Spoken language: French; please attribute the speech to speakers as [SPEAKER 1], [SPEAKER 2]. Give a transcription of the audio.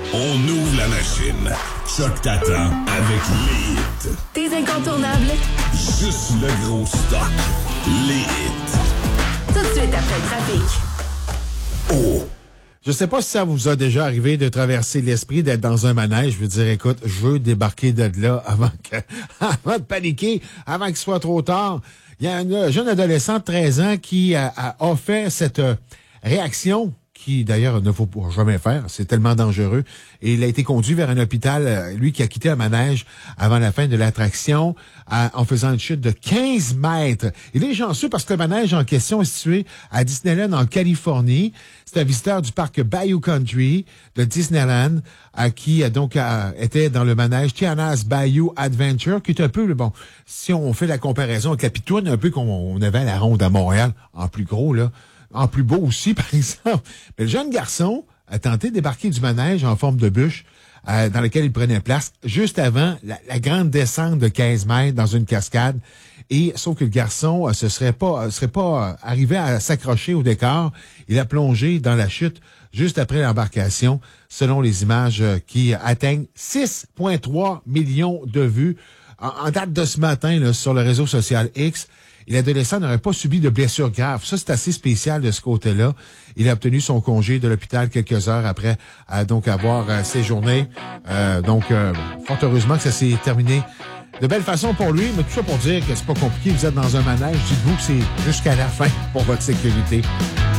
[SPEAKER 1] On ouvre la machine. Choc t'attend avec les hits.
[SPEAKER 2] Tes incontournables.
[SPEAKER 1] Juste le gros stock. Les hits.
[SPEAKER 2] Tout de suite après le trafic.
[SPEAKER 3] Oh! Je sais pas si ça vous a déjà arrivé de traverser l'esprit, d'être dans un manège. Je veux dire, écoute, je veux débarquer de là avant de paniquer, avant qu'il soit trop tard. Il y a un jeune adolescent de 13 ans qui a fait cette réaction qui, d'ailleurs, ne faut jamais faire. C'est tellement dangereux. Et il a été conduit vers un hôpital, lui qui a quitté un manège avant la fin de l'attraction, en faisant une chute de 15 mètres. Il est chanceux parce que le manège en question est situé à Disneyland, en Californie. C'est un visiteur du parc Bayou Country de Disneyland qui était dans le manège Tiana's Bayou Adventure, qui est un peu, bon, si on fait la comparaison avec la pitouane, un peu comme on avait à la ronde à Montréal, en plus gros, là. En plus beau aussi, par exemple. Mais le jeune garçon a tenté de débarquer du manège en forme de bûche dans lequel il prenait place juste avant la grande descente de 15 mètres dans une cascade. Et sauf que le garçon serait pas arrivé à s'accrocher au décor. Il a plongé dans la chute juste après l'embarcation, selon les images qui atteignent 6,3 millions de vues en date de ce matin là, sur le réseau social X. Et l'adolescent n'aurait pas subi de blessures graves. Ça, c'est assez spécial de ce côté-là. Il a obtenu son congé de l'hôpital quelques heures après avoir séjourné. Fort heureusement que ça s'est terminé de belle façon pour lui. Mais tout ça pour dire que c'est pas compliqué. Vous êtes dans un manège. Dites-vous que c'est jusqu'à la fin pour votre sécurité.